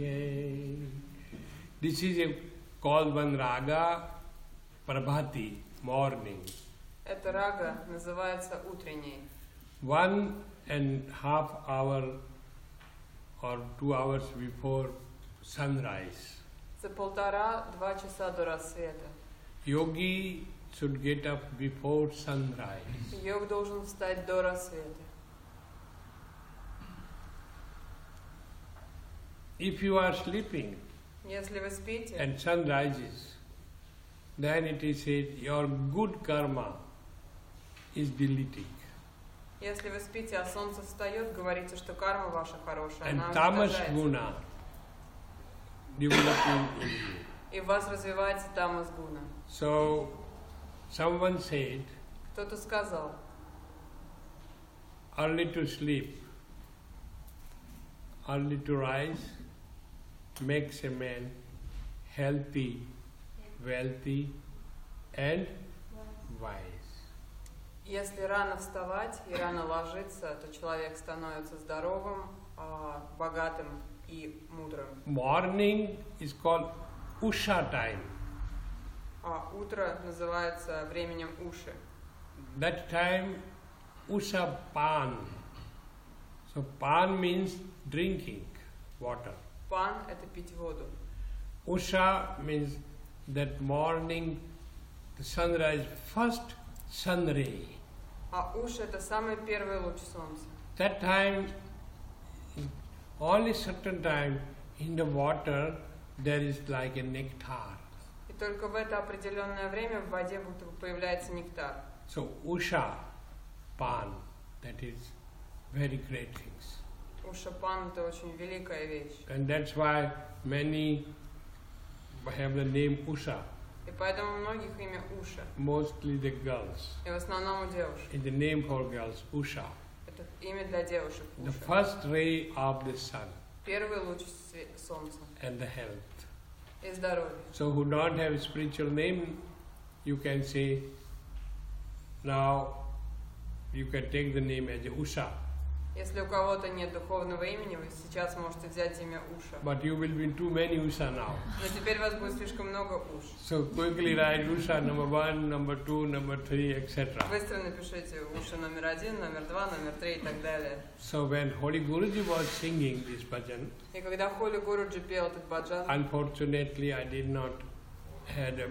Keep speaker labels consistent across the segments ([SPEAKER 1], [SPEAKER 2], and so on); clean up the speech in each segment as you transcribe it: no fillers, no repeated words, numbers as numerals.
[SPEAKER 1] This is called one raga Prabhati, morning.
[SPEAKER 2] Эта рага называется утренней.
[SPEAKER 1] 1.5 hour or 2 hours before sunrise.
[SPEAKER 2] За 1,5-2 часа до рассвета.
[SPEAKER 1] Yogi should get up before sunrise.
[SPEAKER 2] Йог должен встать до рассвета.
[SPEAKER 1] If you are sleeping
[SPEAKER 2] Если вы спите,
[SPEAKER 1] and sun rises, then it is said your good karma is deleting.
[SPEAKER 2] если вы спите, а солнце встает, говорится, что карма ваша хорошая,
[SPEAKER 1] And
[SPEAKER 2] она
[SPEAKER 1] tamas
[SPEAKER 2] уничтожается.
[SPEAKER 1] guna developing in you.
[SPEAKER 2] И в вас развивается тамас гуна.
[SPEAKER 1] So, someone said,
[SPEAKER 2] Кто-то сказал,
[SPEAKER 1] early to sleep, early to rise makes a man healthy, wealthy and wise.
[SPEAKER 2] если рано вставать и рано ложиться, то человек становится здоровым, богатым и мудрым.
[SPEAKER 1] Morning is called Usha time.
[SPEAKER 2] А утро называется временем уши.
[SPEAKER 1] That time Usha pan. So pan means drinking water.
[SPEAKER 2] Пан – это пить воду.
[SPEAKER 1] Usha means that morning, the sunrise, first sun ray.
[SPEAKER 2] А уши – это самый первый луч солнца.
[SPEAKER 1] That time, only certain time in the water there is like a nectar.
[SPEAKER 2] И только в это определенное время в воде будто бы появляется нектар.
[SPEAKER 1] So Usha pan, that is very great things.
[SPEAKER 2] Уша-пан – это очень великая вещь.
[SPEAKER 1] And that's why many have the name Usha,
[SPEAKER 2] И поэтому у многих имя Уша.
[SPEAKER 1] mostly the girls.
[SPEAKER 2] И в основном у девушек.
[SPEAKER 1] It's the name for girls, Usha.
[SPEAKER 2] Это имя для девушек
[SPEAKER 1] The
[SPEAKER 2] Уша.
[SPEAKER 1] first ray of the sun
[SPEAKER 2] Первый луч солнца.
[SPEAKER 1] and the health.
[SPEAKER 2] И здоровье.
[SPEAKER 1] So who don't have a spiritual name, you can say, now you can take the name as Usha.
[SPEAKER 2] Если у кого-то нет духовного имени, вы сейчас можете взять имя Уша.
[SPEAKER 1] But you will be too many Usha now.
[SPEAKER 2] Но теперь у вас будет слишком много уш.
[SPEAKER 1] So quickly write Usha number 1, number 2, number 3, etc.
[SPEAKER 2] Быстро напишите Уша номер 1, номер 2, номер 3 и так далее.
[SPEAKER 1] So when Holy Guruji was singing this bhajan,
[SPEAKER 2] И когда Холи Гуруджи пел этот баджан,
[SPEAKER 1] unfortunately I did not had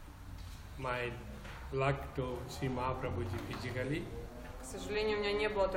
[SPEAKER 1] my luck to see Mahaprabhuji physically.
[SPEAKER 2] к сожалению, у меня не было